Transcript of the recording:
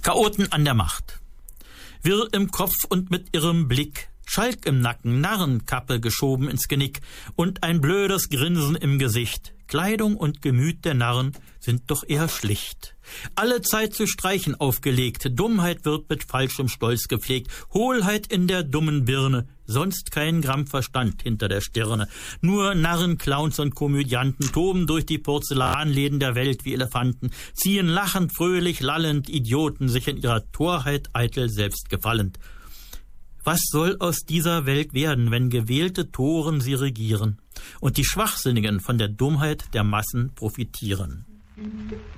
Chaoten an der Macht. Wirr im Kopf und mit irrem Blick, Schalk im Nacken, Narrenkappe geschoben ins Genick und ein blödes Grinsen im Gesicht. Kleidung und Gemüt der Narren sind doch eher schlicht. Alle Zeit zu Streichen aufgelegt, Dummheit wird mit falschem Stolz gepflegt, Hohlheit in der dummen Birne, sonst kein Gramm Verstand hinter der Stirne. Nur Narren, Clowns und Komödianten toben durch die Porzellanläden der Welt wie Elefanten, ziehen lachend, fröhlich, lallend, Idioten sich in ihrer Torheit eitel selbst gefallend. Was soll aus dieser Welt werden, wenn gewählte Toren sie regieren und die Schwachsinnigen von der Dummheit der Massen profitieren?